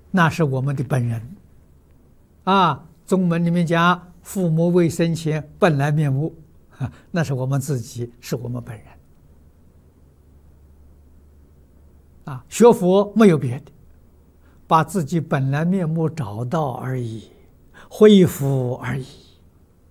那是我们的本人啊。宗门里面讲，父母未生前本来面目，那是我们自己，是我们本人啊。学佛没有别的，把自己本来面目找到而已，恢复而已。